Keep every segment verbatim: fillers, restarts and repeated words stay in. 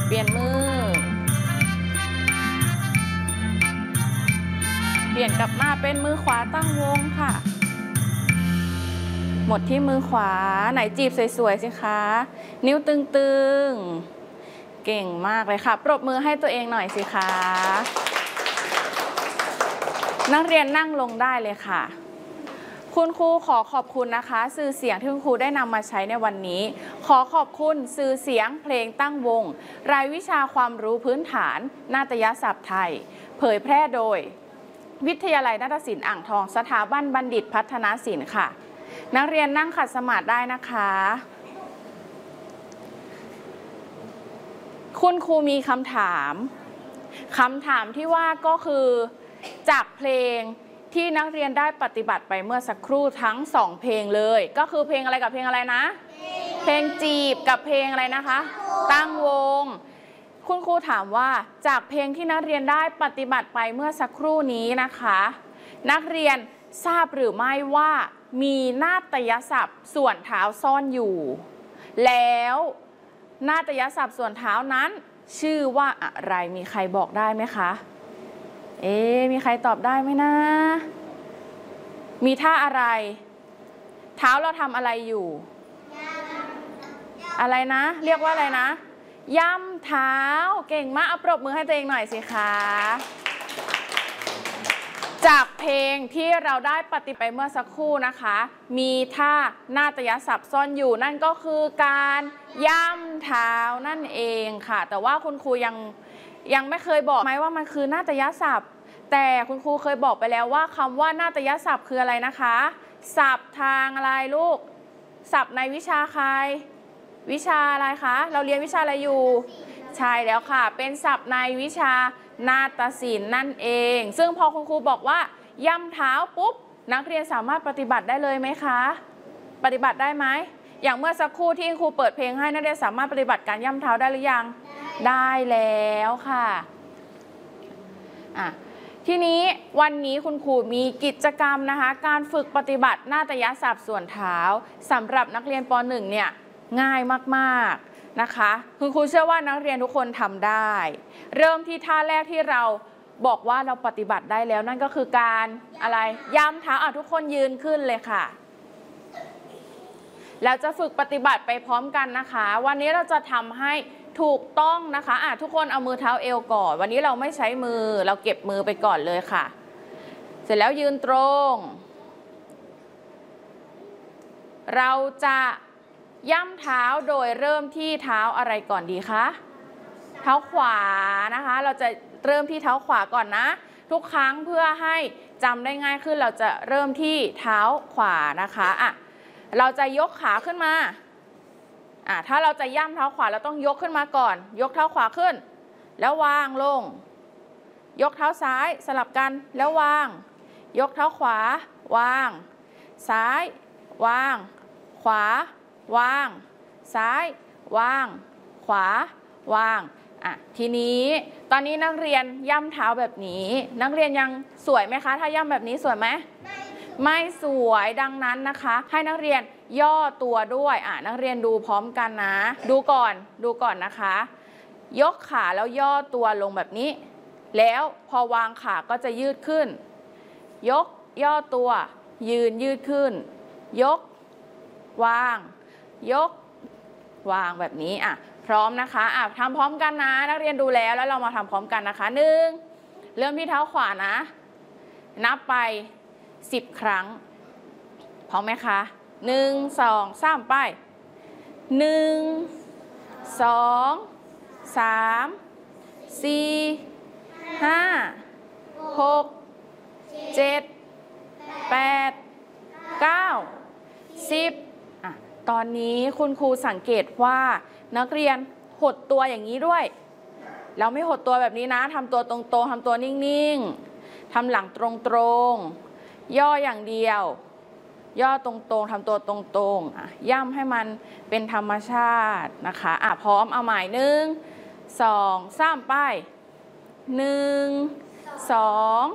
เปลี่ยนมือเปลี่ยนกลับมาเป็นมือขวาตั้งวงค่ะหมดที่มือขวาไหนจีบสวยๆสิคะนิ้วตึงๆเก่งมากเลยค่ะปรบมือให้ตัวเองหน่อยสิคะนักเรียนนั่งลงได้เลยค่ะคุณครูขอขอบคุณนะคะสื่อเสียงที่คุณครูได้นำมาใช้ในวันนี้ขอขอบคุณสื่อเสียงเพลงตั้งวงรายวิชาความรู้พื้นฐานนาฏยศัพท์ไทยเผยแพร่โดยวิทยาลัยนาฏศิลป์อ่างทองสถาบันบัณฑิตพัฒนศิลป์ค่ะนักเรียนนั่งขัดสมาธิได้นะคะคุณครูมีคำถามคำถามที่ว่าก็คือจากเพลงที่นักเรียนได้ปฏิบัติไปเมื่อสักครู่ทั้งสองเพลงเลยก็คือเพลงอะไรกับเพลงอะไรนะเพลงจีบกับเพลงอะไรนะคะตั้งวงคุณครูถามว่าจากเพลงที่นักเรียนได้ปฏิบัติไปเมื่อสักครู่นี้นะคะนักเรียนทราบหรือไม่ว่ามีนาฏยศัพท์ส่วนเท้าซ่อนอยู่แล้วนาฏยศัพท์ส่วนเท้านั้นชื่อว่าอะไรมีใครบอกได้ไหมคะเอ๊ะมีใครตอบได้ไหมนะมีท่าอะไรเท้าเราทำอะไรอยู่อะไรนะเรียกว่าอะไรนะย่ำเท้าเก่งมากเอาปรบมือให้ตัวเองหน่อยสิคะจากเพลงที่เราได้ปฏิบัติไปเมื่อสักครู่นะคะมีท่านาฏยศัพท์ซ่อนอยู่นั่นก็คือการย่ำเท้านั่นเองค่ะแต่ว่าคุณครูยังยังไม่เคยบอกไหมว่ามันคือนาฏยศัพท์แต่คุณครูเคยบอกไปแล้วว่าคำว่านาฏยศัพท์คืออะไรนะคะศัพท์ทางอะไรลูกศัพท์ในวิชาใครวิชาอะไรคะเราเรียนวิชาอะไรอยู่ใช่แล้วค่ะเป็นศัพท์ในวิชานาฏศิลป์นั่นเองซึ่งพอคุณครูบอกว่าย่ำเท้าปุ๊บนักเรียนสามารถปฏิบัติได้เลยไหมคะปฏิบัติได้ไหมอย่างเมื่อสักครู่ที่ครูเปิดเพลงให้นักเรียนสามารถปฏิบัติการย่ำเท้าได้หรือยังได้แล้วค่ะอ่ะทีนี้วันนี้คุณครูมีกิจกรรมนะคะการฝึกปฏิบัตินาฏยศัพท์ส่วนเท้าสำหรับนักเรียนป หนึ่ง เนี่ยง่ายมากๆนะคะคุณครูเชื่อว่านักเรียนทุกคนทำได้เริ่มที่ท่าแรกที่เราบอกว่าเราปฏิบัติได้แล้วนั่นก็คือการอะไรย่ำเท้าอ่ะทุกคนยืนขึ้นเลยค่ะแล้วจะฝึกปฏิบัติไปพร้อมกันนะคะวันนี้เราจะทำให้ถูกต้องนะคะอ่ะทุกคนเอามือเท้าเอวก่อนวันนี้เราไม่ใช้มือเราเก็บมือไปก่อนเลยค่ะเสร็จแล้วยืนตรงเราจะย่ำเท้าโดยเริ่มที่เท้าอะไรก่อนดีคะเท้าขวานะคะเราจะเริ่มที่เท้าขวาก่อนนะทุกครั้งเพื่อให้จำได้ง่ายขึ้นเราจะเริ่มที่เท้าขวานะคะอ่ะเราจะยกขาขึ้นมาอ่ะถ้าเราจะย่ำเท้าขวาเราต้องยกขึ้นมาก่อนยกเท้าขวาขึ้นแล้ววางลงยกเท้าซ้ายสลับกันแล้ววางยกเท้าขวาวางซ้ายวางขวาวางซ้ายวางขวาวางอ่ะทีนี้ตอนนี้นักเรียนย่ำเท้าแบบนี้นักเรียนยังสวยไหมคะถ้าย่ำแบบนี้สวยไหมไม่สวยดังนั้นนะคะให้นักเรียนย่อตัวด้วยอ่ะนักเรียนดูพร้อมกันนะดูก่อนดูก่อนนะคะยกขาแล้วย่อตัวลงแบบนี้แล้วพอวางขาก็จะยืดขึ้นยกย่อตัวยืนยืดขึ้นยกวางยกวางแบบนี้อ่ะพร้อมนะคะอ่ะทำพร้อมกันนะนักเรียนดูแล้วแล้วเรามาทำพร้อมกันนะคะหนึ่งเริ่มที่เท้าขวานะนับไปสิบครั้งพร้อมไหมคะหนึ่งสองสามไปหนึ่งสองสามสี่ห้าหกเจ็ดแปดเก้าสิบอ่ะตอนนี้คุณครูสังเกตว่านักเรียนหดตัวอย่างนี้ด้วยเราไม่หดตัวแบบนี้นะทำตัวตรงๆทำตัวนิ่งๆทำหลังตรงๆย่ออย่างเดียวย่อตรงๆทำตัวตรงๆอ่ะย่ำให้มันเป็นธรรมชาตินะคะอ่ะพร้อมเอาใหม่หนึ่งสองสามไปหนึ่งสอง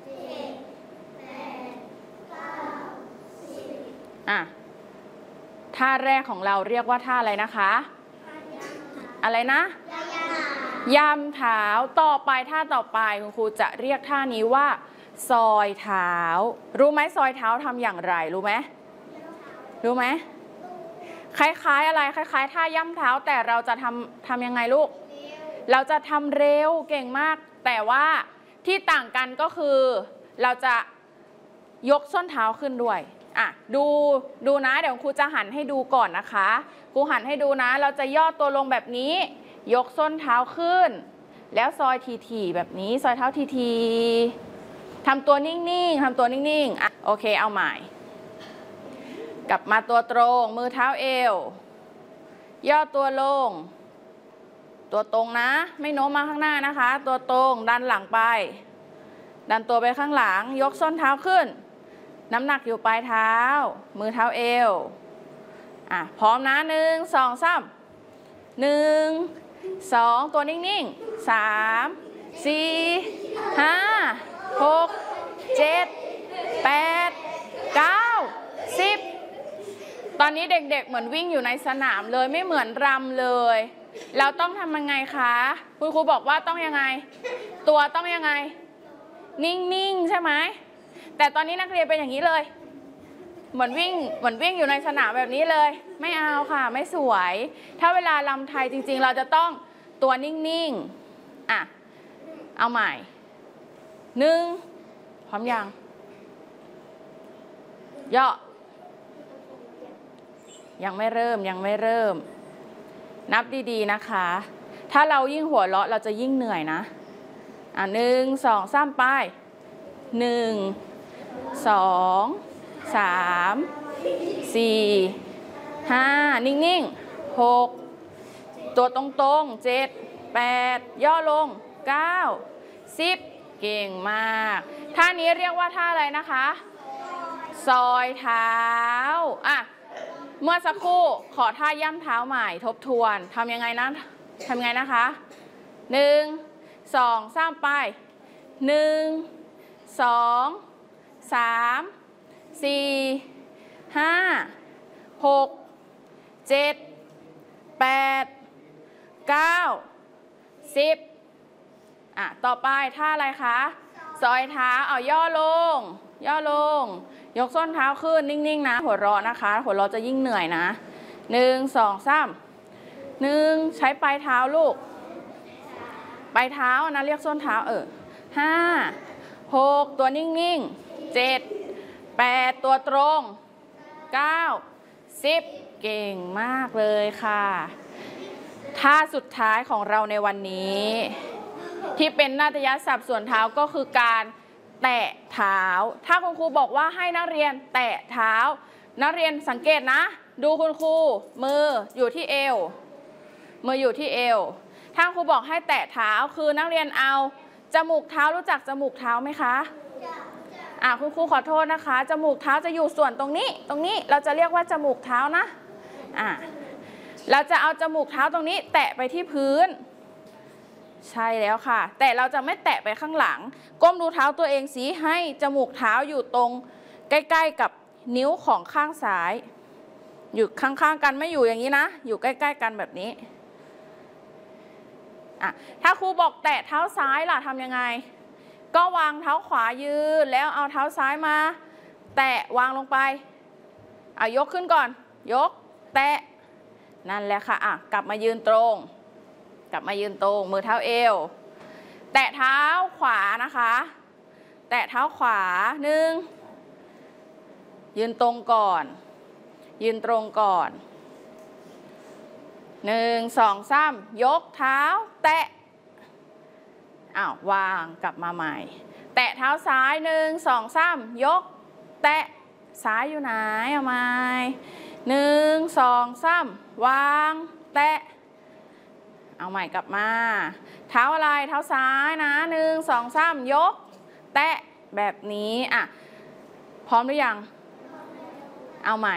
อ่ะท่าแรกของเราเรียกว่าท่าอะไรนะคะอะไรนะย่ำเท้าต่อไปท่าต่อไปคุณครูจะเรียกท่านี้ว่าซอยเท้ารู้ไหมซอยเท้าทำอย่างไรรู้ไหมรู้ไหมคล้ายๆอะไรคล้ายๆท่าย่ำเท้าแต่เราจะทำทำยังไงลูกเราจะทำเร็วเก่งมากแต่ว่าที่ต่างกันก็คือเราจะยกส้นเท้าขึ้นด้วยอ่ะดูดูนะเดี๋ยวครูจะหันให้ดูก่อนนะคะครูหันให้ดูนะเราจะย่อตัวลงแบบนี้ยกส้นเท้าขึ้นแล้วซอยทีๆแบบนี้ซอยเท้าทีๆทำตัวนิ่งๆทำตัวนิ่งๆอ่ะโอเคเอาใหม่กลับมาตัวตรงมือเท้าเอวย่อตัวลงตัวตรงนะไม่โน้มมาข้างหน้านะคะตัวตรงดันหลังไปดันตัวไปข้างหลังยกส้นเท้าขึ้นน้ำหนักอยู่ปลายเท้ามือเท้าเอวอ่ะพร้อมนะหนึ่งสองสามหนึ่งสองตัวนิ่งๆสามสี่ห้าหกเจ็ดแปดเก้าสิบตอนนี้เด็กๆเหมือนวิ่งอยู่ในสนามเลยไม่เหมือนรำเลยเราต้องทำยังไงคะคุณครูบอกว่าต้องยังไงตัวต้องยังไงนิ่งๆใช่ไหมแต่ตอนนี้นักเรียนเป็นอย่างนี้เลยเหมือนวิ่งเหมือนวิ่งอยู่ในสนามแบบนี้เลยไม่เอาค่ะไม่สวยถ้าเวลารำไทยจริงๆเราจะต้องตัวนิ่งๆอ่ะเอาใหม่หนึ่งพร้อมยังย่อยังไม่เริ่มยังไม่เริ่มนับดีๆนะคะถ้าเรายิ่งหัวเราะเราจะยิ่งเหนื่อยนะอ่ะหนึ่งสองสามไปหนึ่งสองสามสี่ห้านิ่งๆหกตัวตรงๆเจ็ดแปดย่อลงเก้าสิบเก่งมากท่านี้เรียกว่าท่าอะไรนะคะซอยเท้าอ่ะเมื่อสักครู่ขอท่าย่ำเท้าใหม่ทบทวนทำยังไงนะทำยังไงนะคะหนึ่งสองสามไปหนึ่งสองสามสี่ห้าหกเจ็ดแปดเก้าสิบอ่ะต่อไปท่าอะไรคะซอยเท้าเอาย่อลงย่อลงยกส้นเท้าขึ้นนิ่งๆนะหัวเราะนะคะหัวเราะจะยิ่งเหนื่อยนะหนึ่งสองสามหนึ่งใช้ปลายเท้าลูกปลายเท้านะเรียกส้นเท้าเออห้าหกตัวนิ่งๆเจ็ดแปดตัวตรงเก้าสิบเก่งมากเลยค่ะท่าสุดท้ายของเราในวันนี้ที่เป็นนาฏยศัพท์ส่วนเท้าก็คือการแตะเท้าถ้าคุณครูบอกว่าให้นักเรียนแตะเท้านักเรียนสังเกตนะดูคุณครูมืออยู่ที่เอวมืออยู่ที่เอวถ้าครูบอกให้แตะเท้าคือนักเรียนเอาจมูกเท้ารู้จักจมูกเท้าไหมคะอ่ะคุณครูขอโทษนะคะจมูกเท้าจะอยู่ส่วนตรงนี้ตรงนี้เราจะเรียกว่าจมูกเท้านะอ่ะเราจะเอาจมูกเท้าตรงนี้แตะไปที่พื้นใช่แล้วค่ะแต่เราจะไม่แตะไปข้างหลังก้มดูเท้าตัวเองสิให้จมูกเท้าอยู่ตรงใกล้ๆกับนิ้วของข้างซ้ายอยู่ข้างๆกันไม่อยู่อย่างนี้นะอยู่ใกล้ๆกันแบบนี้อ่ะถ้าครูบอกแตะเท้าซ้ายล่ะทำยังไงก็วางเท้าขวายืนแล้วเอาเท้าซ้ายมาแตะวางลงไปอ่ะยกขึ้นก่อนยกแตะนั่นแหละค่ะอ่ะกลับมายืนตรงกลับมายืนตรงมือเท้าเอวแตะเท้าขวานะคะแตะเท้าขวาหนึ่งยืนตรงก่อนยืนตรงก่อนหนึ่งสองสามยกเท้าแตะอ้าววางกลับมาใหม่แตะเท้าซ้ายหนึ่งสองสามยกแตะซ้ายอยู่ไหนเอาใหม่หนึ่งสองสามวางแตะเอาใหม่กลับมาเท้าอะไรเท้าซ้ายนะหนึ่งสองสามยกแตะแบบนี้อ่ะพร้อมหรือยังเอาใหม่